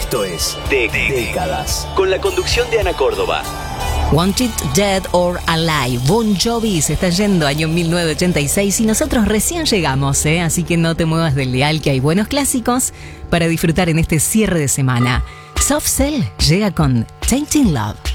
Esto es Décadas. Con la conducción de Ana Córdoba. Wanted, Dead or Alive. Bon Jovi se está yendo, año 1986, y nosotros recién llegamos, así que no te muevas del dial, que hay buenos clásicos para disfrutar en este cierre de semana. Soft Cell llega con Tainted Love.